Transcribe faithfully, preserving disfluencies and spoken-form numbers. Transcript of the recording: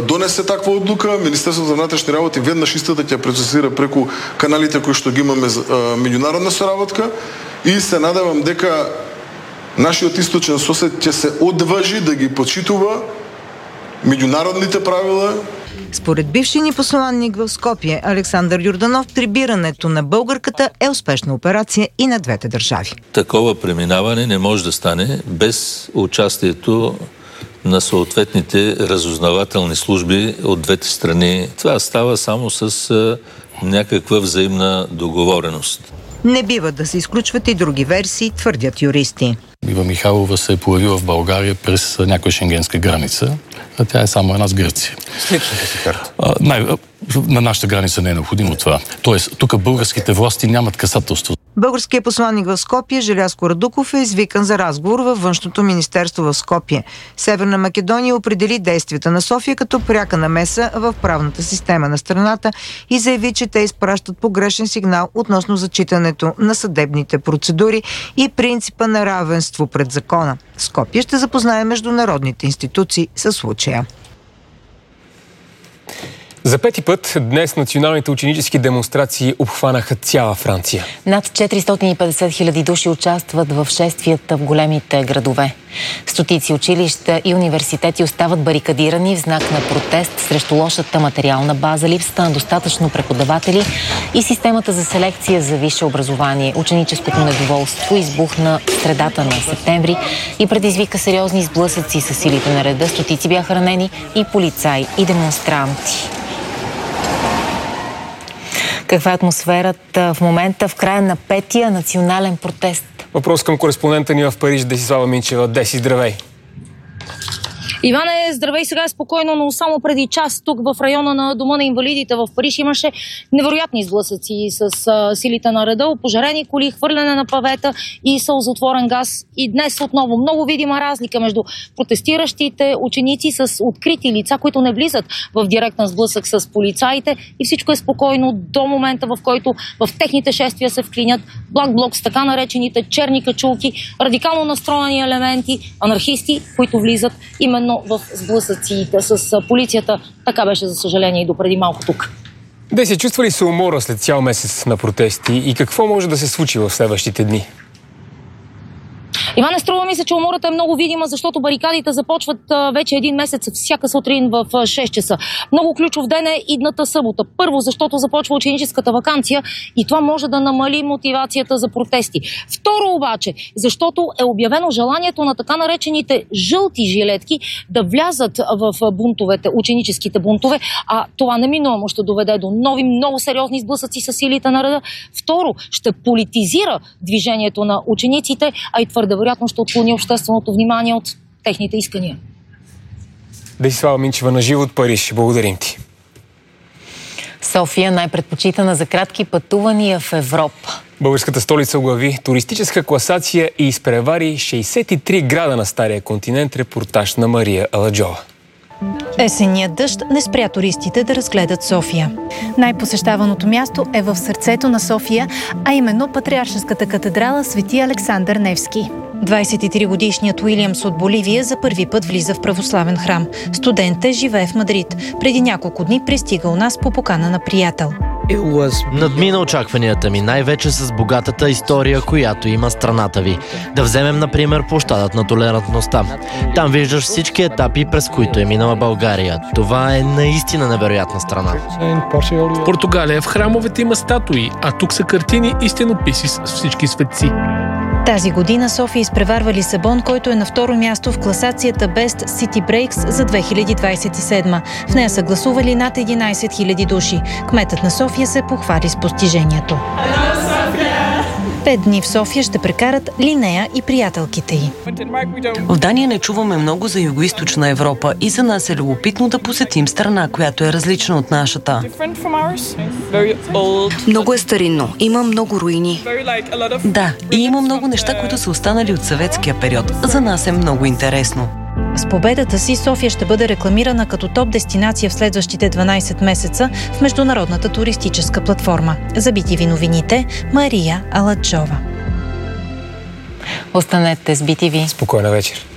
донесе таква одлука, Министерството за внатрешни работи веднаш истата ќе процесира преку каналите кои што ги имаме меѓународна соработка и се надевам дека нашиот источен сосед ќе се одважи да ги почитува меѓународните правила. Според бивши ни посланник в Скопие Александър Йорданов, прибирането на българката е успешна операция и на двете държави. Такова преминаване не може да стане без участието на съответните разузнавателни служби от двете страни. Това става само с някаква взаимна договореност. Не бива да се изключват и други версии, твърдят юристи. Ива Михайлова се е появила в България през някоя шенгенска граница, а тя е само една с Гърция. С личната си карта. А, най- на нашата граница не е необходимо това. Тоест, тук българските власти нямат касателство. Българският посланник в Скопие Желязко Радуков е извикан за разговор във Външното министерство в Скопие. Северна Македония определи действията на София като пряка намеса в правната система на страната и заяви, че те изпращат погрешен сигнал относно зачитането на съдебните процедури и принципа на равенство пред закона. Скопие ще запознае международните институции със случая. За пети път днес националните ученически демонстрации обхванаха цяла Франция. Над четиристотин и петдесет хиляди души участват в шествията в големите градове. Стотици училища и университети остават барикадирани в знак на протест срещу лошата материална база, липсата на достатъчно преподаватели и системата за селекция за висше образование. Ученическото недоволство избухна в средата на септември и предизвика сериозни сблъсъци с силите на реда. Стотици бяха ранени и полицаи, и демонстранти. Каква е атмосферата в момента в края на петия национален протест? Въпрос към кореспондента ни в Париж, Десислава Минчева. Деси, здравей! Иване, здравей, сега е спокойно, но само преди час тук в района на Дома на инвалидите в Париж имаше невероятни сблъсъци с а, силите на реда, опожарени коли, хвърляне на павета и сълзотворен газ. И днес отново много видима разлика между протестиращите ученици с открити лица, които не влизат в директен сблъсък с полицаите, и всичко е спокойно до момента, в който в техните шествия се вклинят блак блок с така наречените черни качулки, радикално настроени елементи, анархисти, които влизат именно в сблъсъците с полицията. Така беше, за съжаление, и допреди малко тук. Деси, чувства ли се умора след цял месец на протести и какво може да се случи в следващите дни? Иване, струва ми се, че умората е много видима, защото барикадите започват а, вече един месец всяка сутрин в а, шест часа. Много ключов ден е идната събота. Първо, защото започва ученическата ваканция и това може да намали мотивацията за протести. Второ обаче, защото е обявено желанието на така наречените жълти жилетки да влязат в бунтовете, ученическите бунтове, а това неминуемо ще доведе до нови, много сериозни сблъсъци с силите на реда. Второ, ще политизира движението на учениците, а и твърде вероятно ще отклони общественото внимание от техните искания. Десислава Минчева на живо от Париж. Благодарим ти. София най-предпочитана за кратки пътувания в Европа. Българската столица оглави туристическа класация и изпревари шейсет и три града на Стария континент. Репортаж на Мария Аладжова. Есенният дъжд не спря туристите да разгледат София. Най-посещаваното място е в сърцето на София, а именно Патриаршеската катедрала Свети Александър Невски. двадесет и три годишният Уилямс от Боливия за първи път влиза в православен храм. Студент е, живее в Мадрид. Преди няколко дни пристига у нас по покана на приятел. Надмина очакванията ми, най-вече с богатата история, която има страната ви. Да вземем, например, площадът на толерантността. Там виждаш всички етапи, през които е минала България. Това е наистина невероятна страна. В Португалия в храмовете има статуи, а тук са картини и стенописи с всички светци. Тази година София изпреварва Лисабон, който е на второ място в класацията Best City Breaks за две хиляди двадесет и седма. В нея са гласували над единадесет хиляди души. Кметът на София се похвали с постижението. Пет дни в София ще прекарат Линея и приятелките й. В Дания не чуваме много за Югоизточна Европа и за нас е любопитно да посетим страна, която е различна от нашата. Много е старинно. Има много руини. Да, и има много неща, които са останали от съветския период. За нас е много интересно. С победата си София ще бъде рекламирана като топ дестинация в следващите дванадесет месеца в международната туристическа платформа. За би ти ви новините, Мария Аладжова. Останете с би ти ви. Спокойна вечер.